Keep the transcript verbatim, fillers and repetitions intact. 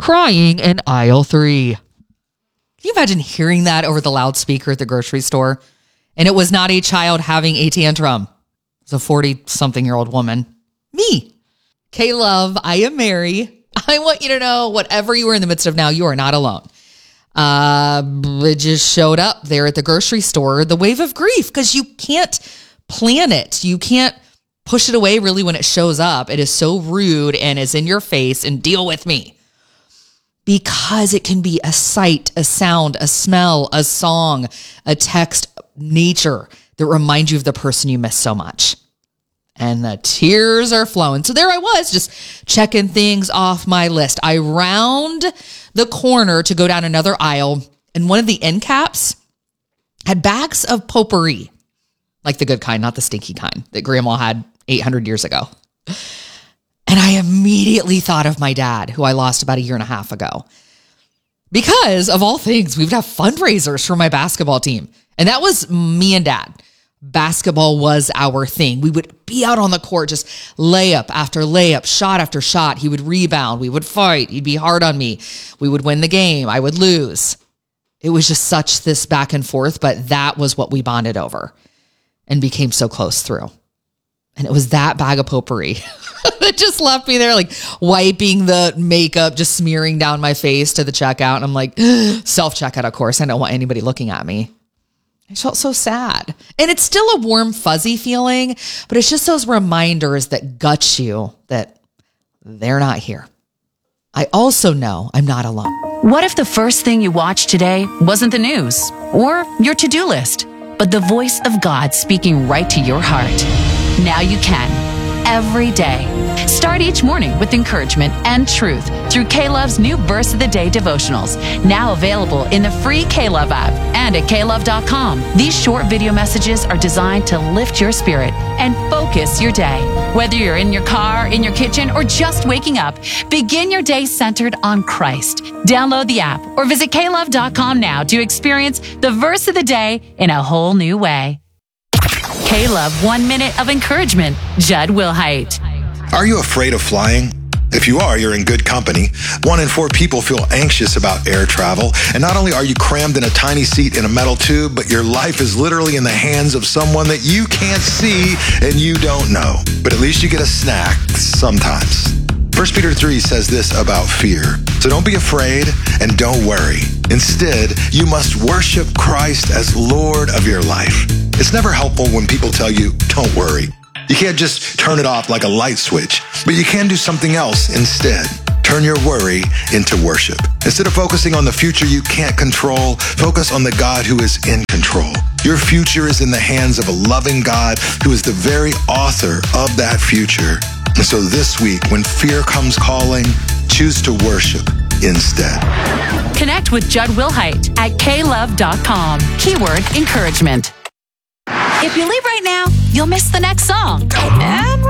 crying in aisle three. Can you imagine hearing that over the loudspeaker at the grocery store? And it was not a child having a tantrum. It was a forty-something-year-old woman. Me. K-Love, I am Mary. I want you to know whatever you are in the midst of now, you are not alone. Uh, it just showed up there at the grocery store, the wave of grief, because you can't plan it. You can't push it away really when it shows up. It is so rude and is in your face and deal with me. Because it can be a sight, a sound, a smell, a song, a text, nature that reminds you of the person you miss so much. And the tears are flowing. So there I was, just checking things off my list. I round the corner to go down another aisle, and one of the end caps had bags of potpourri, like the good kind, not the stinky kind that Grandma had eight hundred years ago. And I immediately thought of my dad, who I lost about a year and a half ago. Because of all things, we would have fundraisers for my basketball team. And that was me and Dad. Basketball was our thing. We would be out on the court, just layup after layup, shot after shot. He would rebound. We would fight. He'd be hard on me. We would win the game. I would lose. It was just such this back and forth, but that was what we bonded over and became so close through. And it was that bag of potpourri that just left me there, like wiping the makeup, just smearing down my face to the checkout. And I'm like, self-checkout, of course. I don't want anybody looking at me. I felt so sad. And it's still a warm, fuzzy feeling, but it's just those reminders that gut you that they're not here. I also know I'm not alone. What if the first thing you watched today wasn't the news or your to-do list, but the voice of God speaking right to your heart? Now you can, every day. Start each morning with encouragement and truth through K-Love's new Verse of the Day devotionals, now available in the free K-Love app and at K Love dot com. These short video messages are designed to lift your spirit and focus your day. Whether you're in your car, in your kitchen, or just waking up, begin your day centered on Christ. Download the app or visit K Love dot com now to experience the Verse of the Day in a whole new way. K-Love, one minute of encouragement. Judd Wilhite. Are you afraid of flying? If you are, you're in good company. One in four people feel anxious about air travel. And not only are you crammed in a tiny seat in a metal tube, but your life is literally in the hands of someone that you can't see and you don't know. But at least you get a snack sometimes. First Peter three says this about fear. So don't be afraid and don't worry. Instead, you must worship Christ as Lord of your life. It's never helpful when people tell you, don't worry. You can't just turn it off like a light switch, but you can do something else instead. Turn your worry into worship. Instead of focusing on the future you can't control, focus on the God who is in control. Your future is in the hands of a loving God who is the very author of that future. And so this week, when fear comes calling, choose to worship instead. Connect with Judd Wilhite at K Love dot com. Keyword encouragement. If you leave right now, you'll miss the next song. And